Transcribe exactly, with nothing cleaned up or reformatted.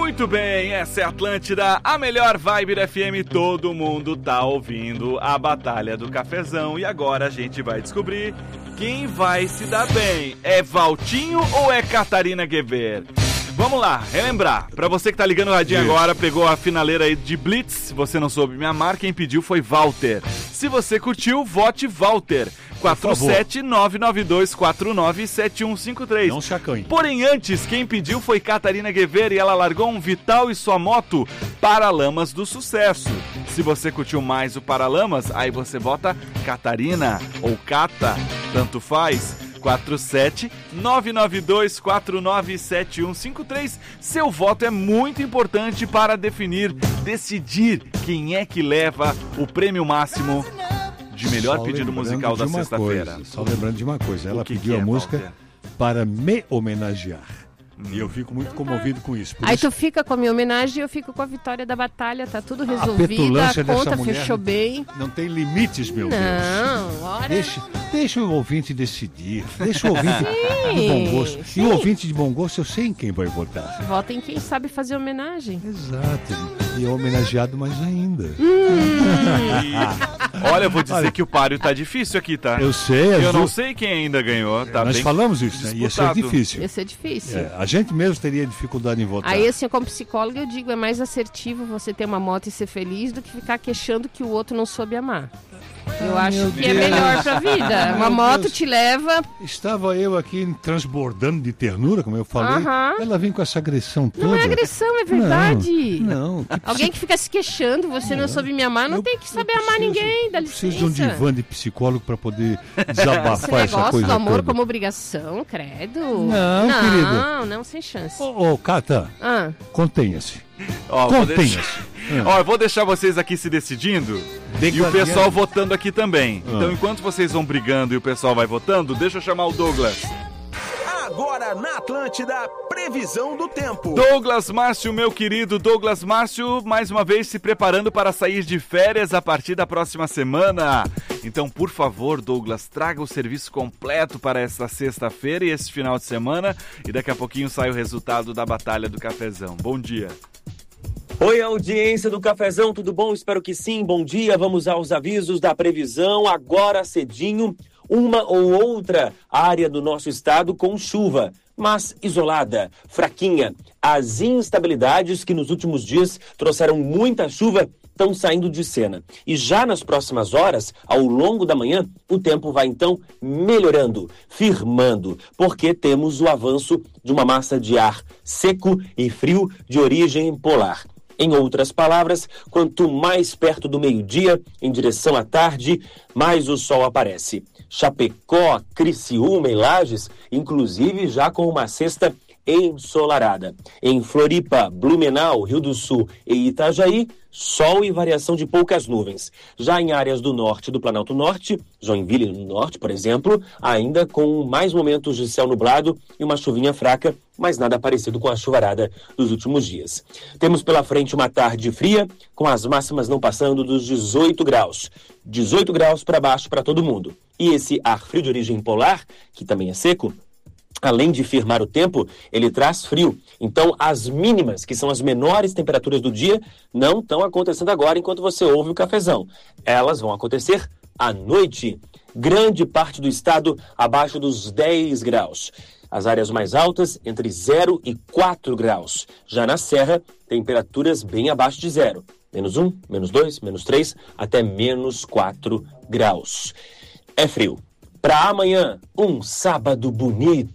Muito bem, essa é a Atlântida, a melhor vibe da F M, todo mundo tá ouvindo a Batalha do Cafezão e agora a gente vai descobrir quem vai se dar bem, é Valtinho ou é Catarina Geber? Vamos lá, relembrar, pra você que tá ligando o radinho Isso. agora, pegou a finaleira aí de Blitz, se você não soube me amar, quem pediu foi Walter. Se você curtiu, vote Walter. quatro sete nove nove dois quatro nove sete um cinco três. Não se acanhe. Porém, antes, quem pediu foi Catarina Geber e ela largou um Vital e sua moto Paralamas do Sucesso. Se você curtiu mais o Paralamas, aí você vota Catarina ou Cata, tanto faz. quatro sete nove nove dois quatro nove sete um cinco três. Seu voto é muito importante para definir, decidir quem é que leva o prêmio máximo de melhor só pedido musical da sexta-feira. Só lembrando de uma coisa, ela que pediu que é, a música Walter? Para me homenagear. Hum. E eu fico muito comovido com isso. Por Aí isso... tu fica com a minha homenagem e eu fico com a vitória da batalha, tá tudo resolvido, a, a conta fechou bem. Não tem limites, meu não, Deus. Não, ora... Deixa, deixa o ouvinte decidir. Deixa o ouvinte sim, de bom gosto. Sim. E o ouvinte de bom gosto, eu sei em quem vai votar. Vota em quem sabe fazer homenagem. Exato. E é homenageado mais ainda. Hum. Olha, eu vou dizer Olha, que o páreo tá difícil aqui, tá? Eu sei. Eu não sei quem ainda ganhou. Tá Nós bem falamos isso, né? Ia ser difícil. Ia ser difícil. É, a gente mesmo teria dificuldade em votar. Aí, assim, como psicóloga, eu digo, é mais assertivo você ter uma moto e ser feliz do que ficar queixando que o outro não soube amar. Eu acho Meu que Deus. É melhor pra vida. Uma Meu moto Deus. Te leva... Estava eu aqui transbordando de ternura, como eu falei. Uh-huh. Ela vem com essa agressão toda. Não é agressão, é verdade. Não. não que Alguém que fica se queixando, você não, não soube me amar, não eu, tem que saber preciso, amar ninguém, dá licença. Preciso de um divã de psicólogo para poder desabafar essa coisa do amor toda. Como obrigação, credo. Não, não querido. Não, não, sem chance. Ô, ô Cata, ah. contenha-se. Ó, contenha-se. Deixar... Ó, eu vou deixar vocês aqui se decidindo e o pessoal votando aqui também. Ah. Então, enquanto vocês vão brigando e o pessoal vai votando, deixa eu chamar o Douglas. Agora na Atlântida, previsão do tempo. Douglas Márcio, meu querido Douglas Márcio, mais uma vez se preparando para sair de férias a partir da próxima semana. Então, por favor, Douglas, traga o serviço completo para esta sexta-feira e esse final de semana. E daqui a pouquinho sai o resultado da Batalha do Cafezão. Bom dia. Oi, audiência do Cafezão, tudo bom? Espero que sim. Bom dia, vamos aos avisos da previsão. Agora cedinho, uma ou outra área do nosso estado com chuva, mas isolada, fraquinha. As instabilidades que nos últimos dias trouxeram muita chuva estão saindo de cena. E já nas próximas horas, ao longo da manhã, o tempo vai então melhorando, firmando, porque temos o avanço de uma massa de ar seco e frio de origem polar. Em outras palavras, quanto mais perto do meio-dia, em direção à tarde, mais o sol aparece. Chapecó, Criciúma e Lages, inclusive já com uma sexta ensolarada. Em Floripa, Blumenau, Rio do Sul e Itajaí, sol e variação de poucas nuvens. Já em áreas do norte do Planalto Norte, Joinville no norte, por exemplo, ainda com mais momentos de céu nublado e uma chuvinha fraca, mas nada parecido com a chuvarada dos últimos dias. Temos pela frente uma tarde fria, com as máximas não passando dos dezoito graus. dezoito graus para baixo para todo mundo. E esse ar frio de origem polar, que também é seco, além de firmar o tempo, ele traz frio. Então, as mínimas, que são as menores temperaturas do dia, não estão acontecendo agora enquanto você ouve o Cafezão. Elas vão acontecer à noite. Grande parte do estado abaixo dos dez graus. As áreas mais altas, entre zero e quatro graus. Já na Serra, temperaturas bem abaixo de zero. Menos um, menos dois, menos três, até menos quatro graus. É frio. Para amanhã, um sábado bonito.